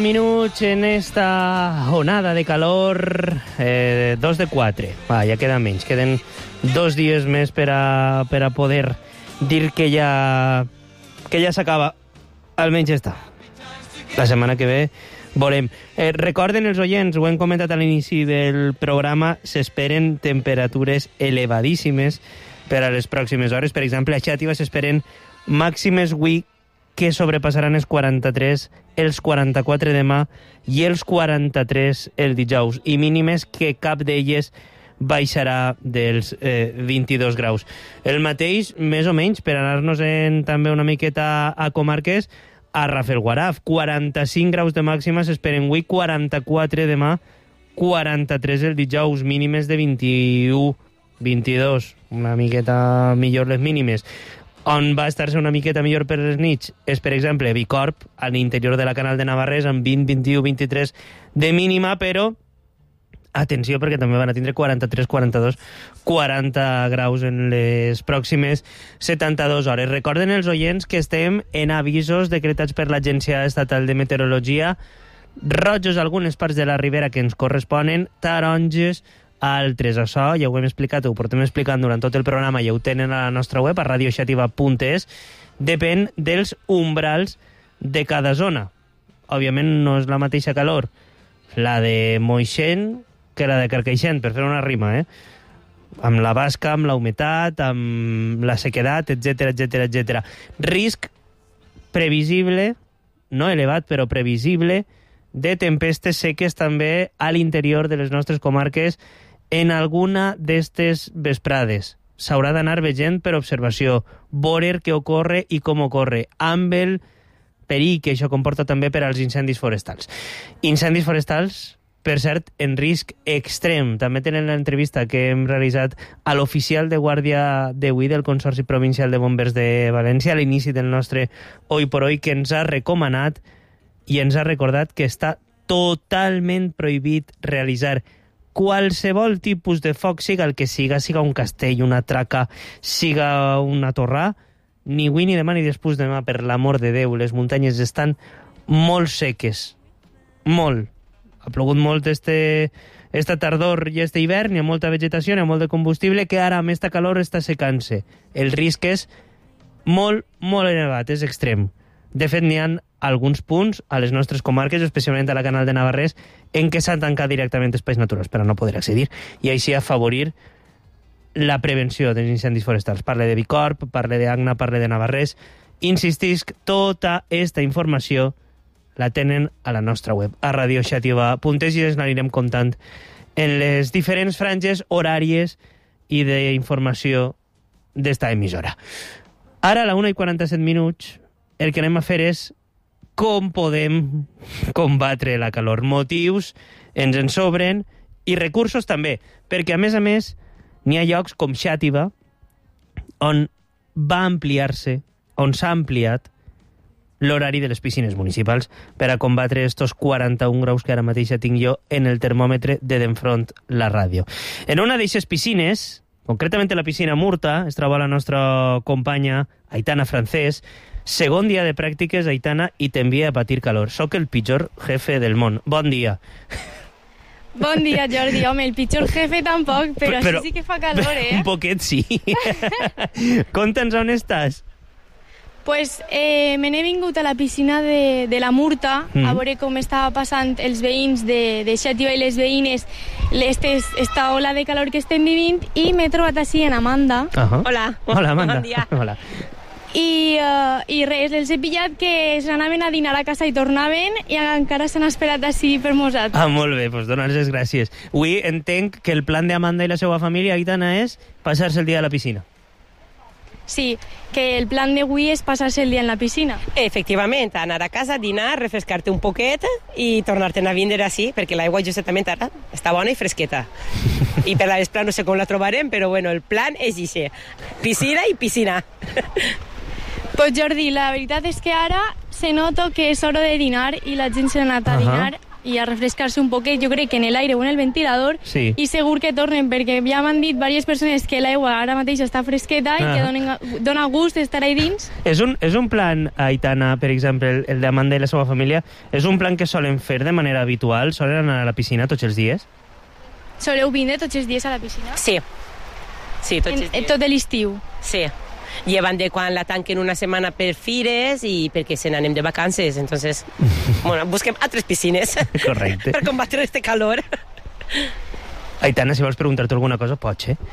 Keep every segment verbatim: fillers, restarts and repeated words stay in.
Minuts en esta onada de calor, eh, dos de quatre. Va, ja queda menys, queden dos dies més per a, per a poder dir que ja, que ja s'acaba. Almenys està. La setmana que ve veurem. Eh, recorden els oients, ho hem comentat a l'inici del programa, s'esperen temperatures elevadíssimes per a les pròximes hores. Per exemple, a Xàtiva s'esperen màximes avui que sobrepassaran els quaranta-tres, els quaranta-quatre demà i els quaranta-tres el dijous, i mínimes que cap d'elles baixarà dels eh, vint-i-dos graus. El mateix, més o menys, per anar-nos en també una miqueta a comarques, a Rafelguaraf, quaranta-cinc graus de màxima s'esperen avui, quaranta-quatre demà, quaranta-tres el dijous, mínimes de vint-i-u, vint-i-dos, una miqueta millor les mínimes. On va estar-se una miqueta millor per les nits és, per exemple, Bicorb, a l'interior de la Canal de Navarrés, amb vint, vint-i-u, vint-i-tres de mínima, però atenció, perquè també van a tindre quaranta-tres, quaranta-dos, quaranta graus en les pròximes setanta-dues hores. Recorden els oients que estem en avisos decretats per l'Agència Estatal de Meteorologia, rojos a algunes parts de la Ribera que ens corresponen, taronges altres. Això ja ho hem explicat, ho portem explicant durant tot el programa, ja ho tenen a la nostra web, a radio xativa punt es. Depèn dels umbrals de cada zona. Òbviament no és la mateixa calor la de Moixent que la de Carcaixent, per fer una rima, eh? Amb la basca, amb la humitat, amb la sequedat, etcètera, etcètera, etcètera. Risc previsible, no elevat, però previsible, de tempestes seques també a l'interior de les nostres comarques en alguna d'estes vesprades. S'haurà d'anar veient per observació, veure què ocorre i com ocorre, amb el perill que això comporta també per als incendis forestals. Incendis forestals, per cert, en risc extrem. També tenen l'entrevista que hem realitzat a l'oficial de guàrdia d'avui del Consorci Provincial de Bombers de València, a l'inici del nostre Hoy por Hoy, que ens ha recomanat i ens ha recordat que està totalment prohibit realitzar qualsevol tipus de foc, siga el que siga, siga un castell, una traca, siga una torrà, ni avui, ni demà, ni després demà, per l'amor de Déu. Les muntanyes estan molt seques. Molt. Ha plogut molt este, esta tardor i este hivern, hi ha molta vegetació, hi ha molt de combustible, que ara amb esta calor està secant-se. El risc és molt, molt elevat, és extrem. De fet, n'hi ha alguns punts a les nostres comarques, especialment a la Canal de Navarrés, en què s'han tancat directament espais naturals per a no poder accedir i així afavorir la prevenció dels incendis forestals. Parle de Bicorb, parle d'Agna, parle de Navarrés. Insistisc, tota esta informació la tenen a la nostra web, a radio xativa punt es, i ens n'anirem comptant en les diferents franges horàries i d'informació d'esta emissora. Ara, a la una i quaranta-set minuts, el que anem a fer és com podem combatre la calor. Motius ens en sobren i recursos també, perquè a més a més n'hi ha llocs com Xàtiva on va ampliar-se, on s'ha ampliat l'horari de les piscines municipals per a combatre estos quaranta-un graus que ara mateix tinc jo en el termòmetre de d'enfront la ràdio. En una d'eixes piscines, concretament la piscina Murta, es troba la nostra companya Aitana Francés. Segon dia de pràctiques, Aitana, i t'envia a patir calor. Soc el pitjor jefe del món. Bon dia. Bon dia, Jordi. Home, el pitjor jefe tampoc, però, però però sí que fa calor, eh? Un poquet sí. Conta'ns on estàs. Pues eh, me n'he vingut a la piscina de, de la Murta mm. a veure com estava passant els veïns de, de Xàtiva i les veïnes l'estes, esta ola de calor que estem vivint, i m'he trobat així en Amanda. Uh -huh. Hola. Hola, Amanda. Bon dia. Hola. I, uh, i res, els he pillat que s'anaven a dinar a casa i tornaven i encara s'han esperat així per mosat. Ah, molt bé, doncs donar les gràcies. Avui entenc que el plan d'Amanda i la seva família, Aitana, és passar-se el dia a la piscina. Sí, que el plan d'avui és passar-se el dia en la piscina. Efectivament, anar a casa, dinar, refrescar-te un poquet i tornar-te'n a vindre així, perquè l'aigua justament ara està bona i fresqueta. I per la vespre no sé com la trobarem, però bueno, el plan és ixe. Piscina i piscina. Pues Jordi, la veritat és que ara se noto que és hora de dinar i la gent s'ha anat a dinar. Uh-huh. i a refrescar-se un poquet, jo crec que en l'aire o en el ventilador, sí. i segur que tornen, perquè ja m'han dit diverses persones que l'aigua ara mateix està fresqueta ah. i que donen, dona gust estar ahí dins. És un, és un plan, Aitana, per exemple, el, el d'Amanda i la seva família, és un plan que solen fer de manera habitual? Solen anar a la piscina tots els dies? Soleu vindre tots els dies a la piscina? Sí. Sí, tots els dies. Tot l'estiu? Sí. Llevan de quan la tanquen una setmana per fires i perquè se n'anem de vacances. Entonces, bueno, busquem altres piscines. Correcte. Per combatre este calor. Aitana, si vols preguntar-te alguna cosa, pots, eh?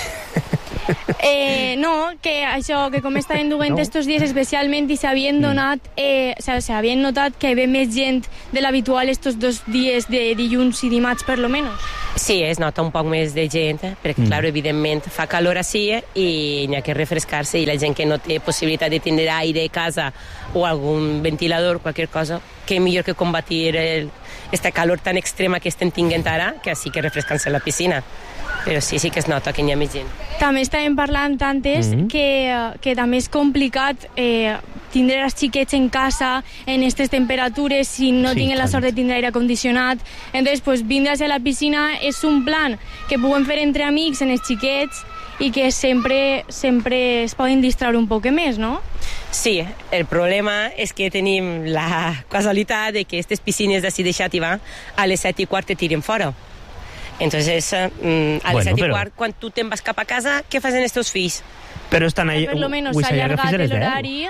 Eh, no, que això, que com estaven duent no. estos dies especialment i s'havien donat, eh, s'havien notat que ve més gent de l'habitual estos dos dies de dilluns i dimarts, per lo menos. Sí, es nota un poc més de gent, eh? perquè, mm. clar, evidentment, fa calor així eh? i n'hi ha que refrescar-se, i la gent que no té possibilitat de tindre aire a casa o algun ventilador, qualsevol cosa, que millor que combatir el, esta calor tan extrema que estem tinguent ara, que així que refrescant-se a la piscina. Però sí, sí que es nota que n'hi ha més gent. També estàvem parlant antes mm -hmm. que, que també és complicat eh, tindre els xiquets en casa en aquestes temperatures si no sí, tinguin la sort de tindre aire condicionat. Entonces, pues, vindre a la piscina és un plan que puguem fer entre amics en els xiquets i que sempre, sempre es poden distraure un poc més, no? Sí, el problema és que tenim la casualitat de que aquestes piscines d'ací de Xàtiva a les set i quart te tiren fora. Entonces, mm, a les bueno, set i però... quart, quan tu te'n vas cap a casa, què fas en els teus fills? Però estan allà... Per lo menos s'ha allargat l'horari,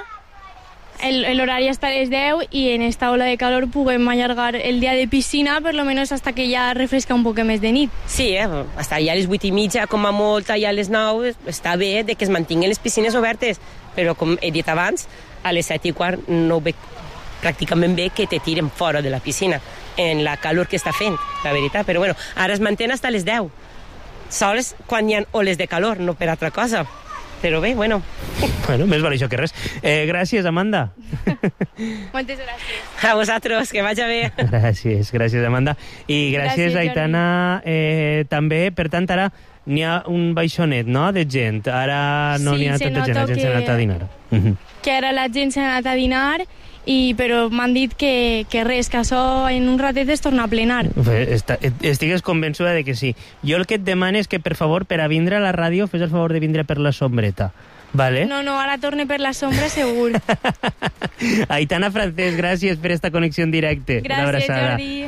l'horari està a les deu i en esta ola de calor puguem allargar el dia de piscina, per lo menos hasta que ja refresca un poc més de nit. Sí, eh? Hasta allà a les vuit i mitja, com a molt, allà a les nou, està bé de que es mantinguen les piscines obertes, però com he dit abans, a les set i quart no veig pràcticament bé que te tiren fora de la piscina en la calor que està fent, la veritat. Però bueno, ara es mantén fins a les deu. Sols quan hi ha oles de calor, no per altra cosa. Però bé, bueno. Bueno, més val això que res. Eh, gràcies, Amanda. Moltes gràcies. A vosaltres, que vagi bé. Gràcies, gràcies, Amanda. I gràcies, gràcies Aitana, eh, també. Per tant, ara n'hi ha un baixonet, no?, de gent. Ara no n'hi ha sí, tanta gent, la gent que... s'ha anat a dinar. Que ara la gent s'ha anat a dinar, i, però m'han dit que, que res, que això en un ratet es torna a plenar. Està, estigues convençuda de que sí. Jo el que et demano és que, per favor, per a vindre a la ràdio, fes el favor de vindre per la sombreta. Vale? No, no, ara torne per la sombra, segur. Aitana Francés, gràcies per esta connexió en directe. Gràcies, Jordi.